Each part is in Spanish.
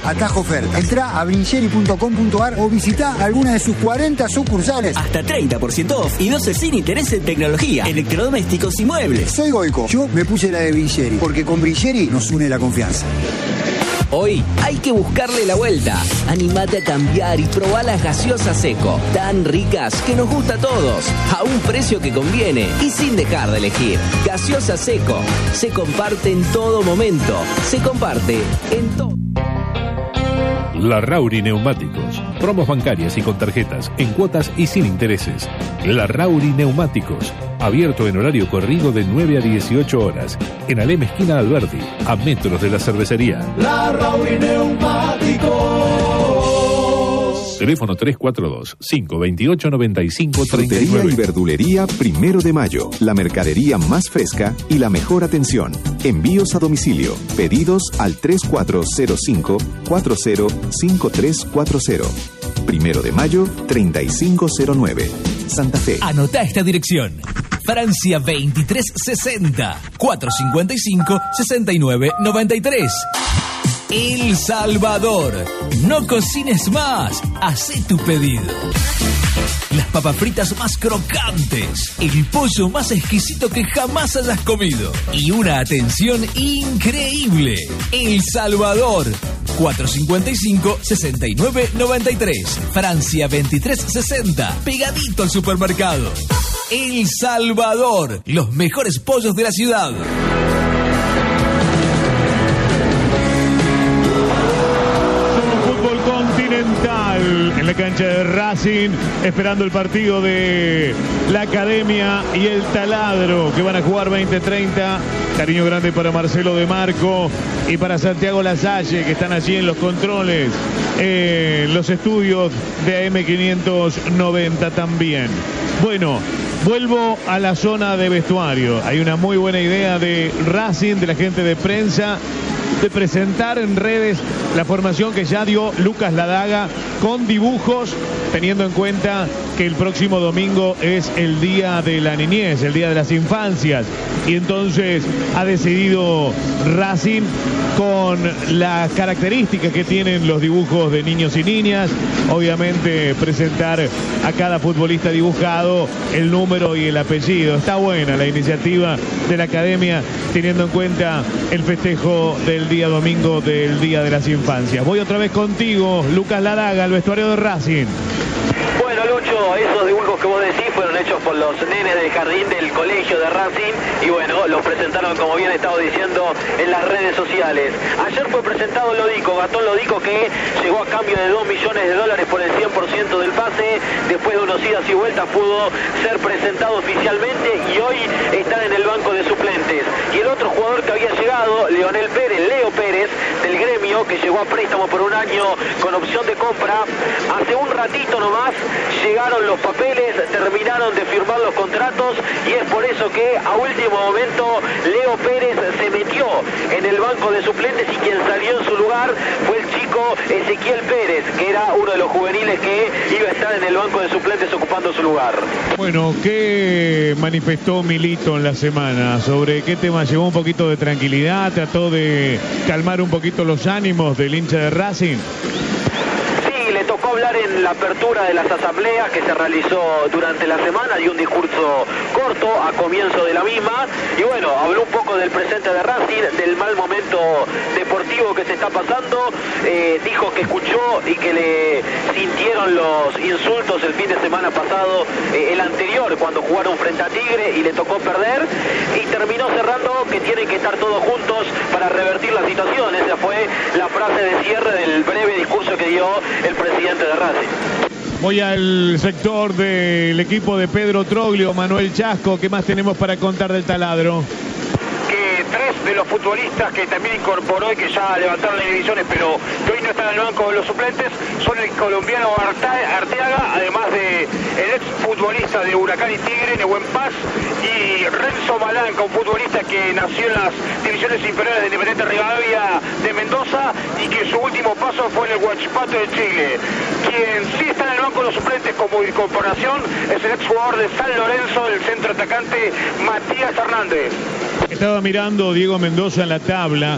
Atajo Oferta. Entrá a Brincheri.com.ar o visita alguna de sus 40 sucursales. Hasta 30% off y 12 sin interés en tecnología, electrodomésticos y muebles. Soy Goico. Yo me puse la de Brincheri, porque con Brincheri nos une la confianza. Hoy hay que buscarle la vuelta. Animate a cambiar y probá las gaseosas Seco. Tan ricas que nos gusta a todos. A un precio que conviene y sin dejar de elegir. Gaseosa Seco. Se comparte en todo momento. Se comparte en todo. Larrauri Neumáticos. Promos bancarias y con tarjetas, en cuotas y sin intereses. Larrauri Neumáticos. Abierto en horario corrido de 9 a 18 horas. En Alem esquina Alberti, a metros de la cervecería. Larrauri Neumáticos. Teléfono 342-528-9539. Frutería y verdulería 1 de Mayo. La mercadería más fresca y la mejor atención. Envíos a domicilio. Pedidos al 3405-405340. 1 de Mayo, 3509. Santa Fe. Anotá esta dirección. Francia 2360 455 6993. El Salvador. No cocines más. Hacé tu pedido. Las papas fritas más crocantes. El pollo más exquisito que jamás hayas comido. Y una atención increíble. El Salvador. 455-6993. Francia 2360. Pegadito al supermercado. El Salvador. Los mejores pollos de la ciudad. En la cancha de Racing, esperando el partido de la Academia y el Taladro, que van a jugar 20-30. Cariño grande para Marcelo de Marco y para Santiago Lasalle, que están allí en los controles, en los estudios de AM590 también. Bueno, vuelvo a la zona de vestuario. Hay una muy buena idea de Racing, de la gente de prensa, de presentar en redes la formación que ya dio Lucas Ladaga con dibujos, teniendo en cuenta que el próximo domingo es el día de la niñez, el día de las infancias, y entonces ha decidido Racing, con las características que tienen los dibujos de niños y niñas, obviamente presentar a cada futbolista dibujado el número y el apellido. Está buena la iniciativa de la Academia, teniendo en cuenta el festejo del día domingo del Día de las Infancias. Voy otra vez contigo, Lucas Ladaga, al vestuario de Racing. Bueno, Lucho, esos dibujos que vos decís fueron hechos por los nenes del jardín del colegio de Racing y bueno, los presentaron, como bien estaba diciendo, en las redes sociales. Ayer fue presentado Lodico, Gastón Lodico, que llegó a cambio de $2 millones por el 100% del pase. Después de unos idas y vueltas pudo ser presentado oficialmente y hoy está en el banco de suplentes. Y el otro jugador que había llegado, Leo Pérez, del Gremio, que llegó a préstamo por un año con opción de compra, hace un ratito nomás llegaron los papeles, terminaron de firmar los contratos y es por eso que a último momento Leo Pérez se metió en el banco de suplentes y quien salió en su lugar fue el chico Ezequiel Pérez, que era uno de los juveniles que iba a estar en el banco de suplentes ocupando su lugar. Bueno, ¿qué manifestó Milito en la semana? ¿Sobre qué tema? ¿Llevó un poquito de tranquilidad? ¿Trató de calmar un poquito los ánimos del hincha de Racing? Le tocó hablar en la apertura de las asambleas que se realizó durante la semana, dio un discurso corto a comienzo de la misma y bueno, habló un poco del presente de Racing, del mal momento deportivo que se está pasando, dijo que escuchó y que le sintieron los insultos el fin de semana pasado, el anterior, cuando jugaron frente a Tigre y le tocó perder, y terminó cerrando que tienen que estar todos juntos para revertir la situación. Esa fue la frase de cierre del breve discurso que dio el presidente de Racing. Voy al sector del equipo de Pedro Troglio, Manuel Chasco. ¿Qué más tenemos para contar del Taladro? Que tres de los futbolistas que también incorporó y que ya levantaron las divisiones, pero que hoy no están en el banco de los suplentes, son el colombiano Arteaga, además de el ex futbolista de Huracán y Tigre, Nehuen Paz, y Renzo Malanca, un futbolista que nació en las divisiones inferiores de Independiente Rivadavia de Mendoza y que su último paso fue en el Huachipato de Chile. Quien sí está en el banco de los suplentes como incorporación es el ex jugador de San Lorenzo, el centro atacante Matías Hernández. Estaba mirando Diego Mendoza en la tabla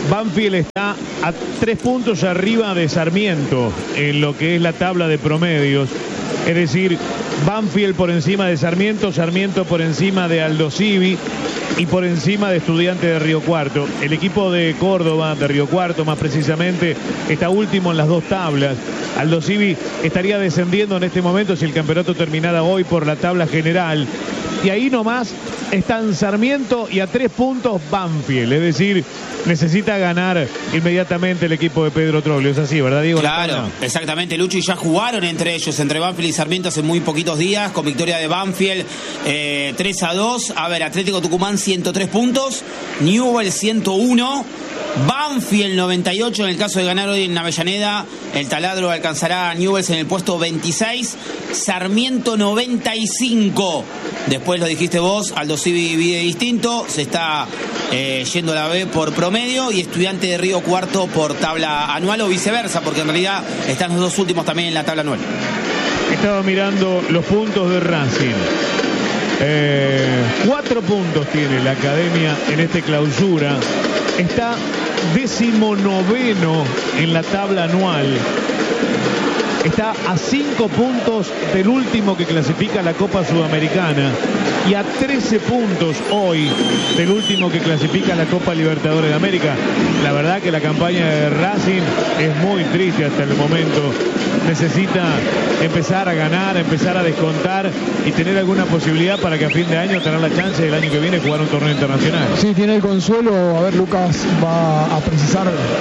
Banfield está a 3 puntos arriba de Sarmiento en lo que es la tabla de promedios. Es decir, Banfield por encima de Sarmiento, Sarmiento por encima de Aldosivi y por encima de Estudiantes de Río Cuarto. El equipo de Córdoba, de Río Cuarto más precisamente, está último en las 2 tablas. Aldosivi estaría descendiendo en este momento si el campeonato terminara hoy por la tabla general. Y ahí nomás están Sarmiento y a 3 puntos Banfield. Es decir, necesita ganar inmediatamente el equipo de Pedro Troglio. Es así, ¿verdad, Diego? Claro, exactamente, Lucho. Y ya jugaron entre ellos, entre Banfield y Sarmiento, hace muy poquitos días, con victoria de Banfield 3-2. A ver, Atlético Tucumán 103 puntos, Newell's 101. Banfield 98 en el caso de ganar hoy en Avellaneda. El taladro alcanzará a Newell's en el puesto 26. Sarmiento 95. Después lo dijiste vos, Aldosivi vive distinto. Se está yendo a la B por promedio. Y Estudiante de Río Cuarto por tabla anual o viceversa, porque en realidad están los 2 últimos también en la tabla anual. Estaba mirando los puntos de Racing. 4 puntos tiene la academia en este clausura. Está 19º en la tabla anual. Está a 5 puntos del último que clasifica la Copa Sudamericana y a 13 puntos hoy del último que clasifica la Copa Libertadores de América. La verdad que la campaña de Racing es muy triste hasta el momento. Necesita empezar a ganar, empezar a descontar y tener alguna posibilidad para que a fin de año tener la chance del año que viene jugar un torneo internacional. Sí, tiene el consuelo. A ver, Lucas va a precisar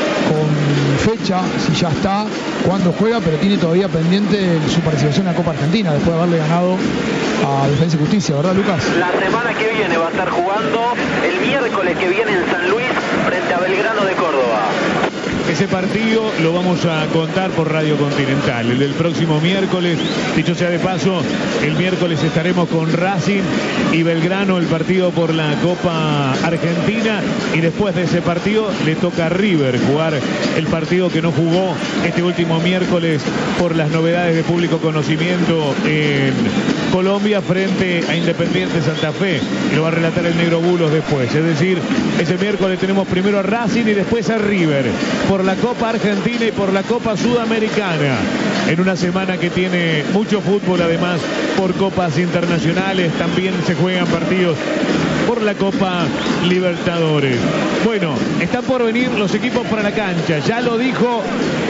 con fecha si ya está, cuándo juega, pero tiene todavía pendiente su participación en la Copa Argentina después de haberle ganado a Defensa y Justicia, ¿verdad, Lucas? La semana que viene va a estar jugando el miércoles que viene en San Luis frente a Belgrano de Córdoba. Ese partido lo vamos a contar por Radio Continental, el del próximo miércoles. Dicho sea de paso, el miércoles estaremos con Racing y Belgrano, el partido por la Copa Argentina, y después de ese partido le toca a River jugar el partido que no jugó este último miércoles por las novedades de público conocimiento en Colombia frente a Independiente Santa Fe. Lo va a relatar el Negro Bulos después. Es decir, ese miércoles tenemos primero a Racing y después a River por la Copa Argentina y por la Copa Sudamericana, en una semana que tiene mucho fútbol, además por copas internacionales. También se juegan partidos por la Copa Libertadores. Bueno, están por venir los equipos para la cancha. Ya lo dijo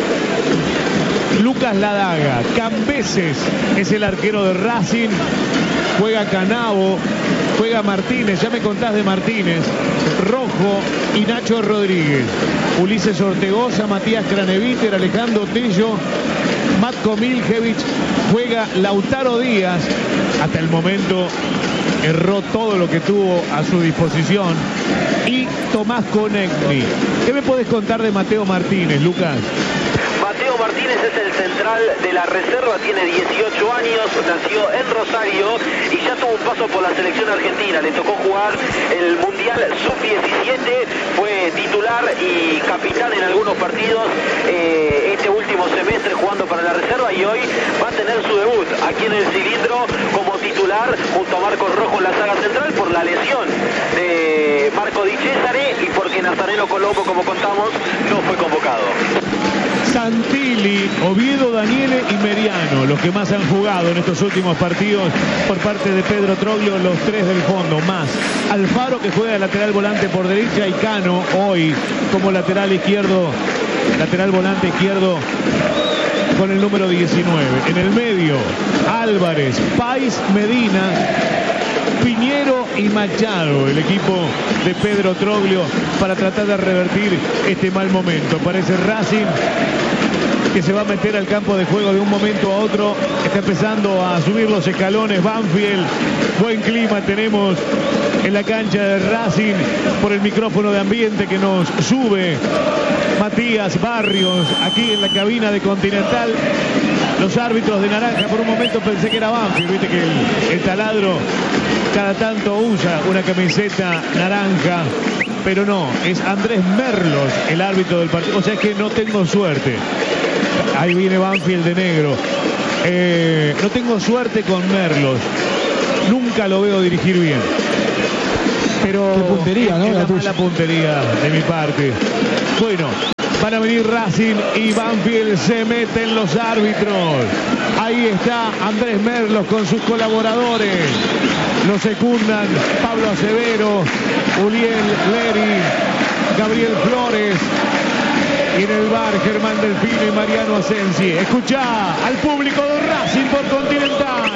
Lucas Ladaga. Cambeses es el arquero de Racing. Juega Canavo, juega Martínez, ya me contás de Martínez, Rojo y Nacho Rodríguez. Ulises Ortegoza, Matías Craneviter, Alejandro Tello, Matko Miljevic, juega Lautaro Díaz. Hasta el momento erró todo lo que tuvo a su disposición. Y Tomás Conegni. ¿Qué me podés contar de Mateo Martínez, Lucas? Mateo Martínez es el central de la reserva, tiene 18 años, nació en Rosario y ya tuvo un paso por la selección argentina. Le tocó jugar el Mundial Sub-17, fue titular y capitán en algunos partidos este último semestre jugando para la reserva, y hoy va a tener su debut aquí en el cilindro como titular junto a Marcos Rojo en la saga central por la lesión de Marco Di Cesare y porque Nazareno Colombo, como contamos, no fue convocado. Santilli, Oviedo, Daniele y Meriano, los que más han jugado en estos últimos partidos por parte de Pedro Troglio, los 3 del fondo, más Alfaro, que juega de lateral volante por derecha, y Cano hoy como lateral izquierdo, lateral volante izquierdo con el número 19. En el medio, Álvarez, Pais, Medina, Piñero y Machado, el equipo de Pedro Troglio, para tratar de revertir este mal momento. Parece Racing que se va a meter al campo de juego de un momento a otro. Está empezando a subir los escalones Banfield. Buen clima tenemos en la cancha de Racing por el micrófono de ambiente que nos sube Matías Barrios aquí en la cabina de Continental. Los árbitros de naranja, por un momento pensé que era Banfield, viste que el taladro cada tanto usa una camiseta naranja, pero no, es Andrés Merlos el árbitro del partido. O sea, es que no tengo suerte. Ahí viene Banfield de negro. No tengo suerte con Merlos. Nunca lo veo dirigir bien. Pero qué puntería, ¿no? La puntería de mi parte. Bueno, van a venir Racing y Banfield, se meten los árbitros. Ahí está Andrés Merlos con sus colaboradores. Lo secundan Pablo Acevero, Uliel Leri, Gabriel Flores. Y en el bar, Germán Delfino y Mariano Asensi. Escuchá al público de Racing por Continental.